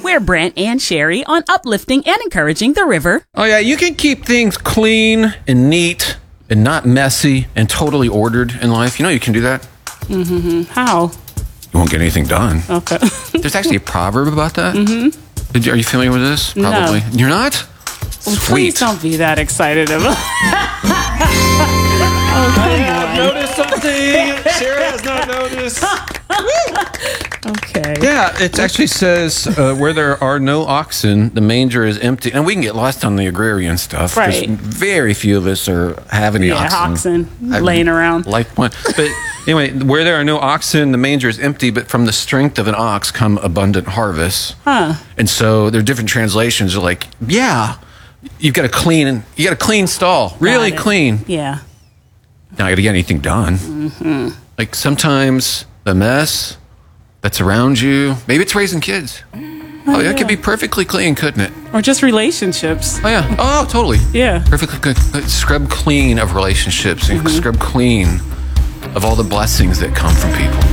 We're Brent and Sherry on uplifting and encouraging the river. Oh, yeah, you can keep things clean and neat and not messy and totally ordered in life. You know you can do that. How? You won't get anything done. Okay. There's actually a proverb about that. Are you familiar with this? No. Probably. You're not? Please Sweet. don't be that excited about Notice something Sarah has not noticed. Okay. Yeah, it actually says where there are no oxen, the manger is empty. And we can get lost on the agrarian stuff. Right. Very few of us have any oxen laying around. Like one. But anyway, where there are no oxen, the manger is empty, but from the strength of an ox come abundant harvests. Huh. And so there are different translations. They're like, yeah, you got a clean stall, really Got it. clean. Yeah. Not going to get anything done. Like sometimes the mess that's around you, maybe it's raising kids. Oh, yeah, it could be perfectly clean, couldn't it? Or just relationships. Oh, yeah. Oh, totally. Yeah. Perfectly good. Scrub clean of relationships and scrub clean of all the blessings that come from people.